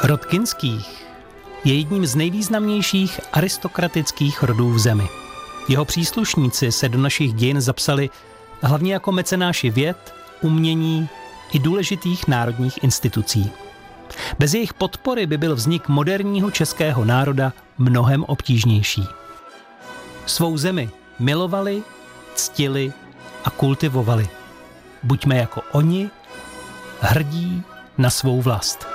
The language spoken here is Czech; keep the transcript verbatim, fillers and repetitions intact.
Rod Kinských je jedním z nejvýznamnějších aristokratických rodů v zemi. Jeho příslušníci se do našich dějin zapsali hlavně jako mecenáši věd, umění i důležitých národních institucí. Bez jejich podpory by byl vznik moderního českého národa mnohem obtížnější. Svou zemi milovali, ctili a kultivovali. Buďme jako oni, hrdí na svou vlast.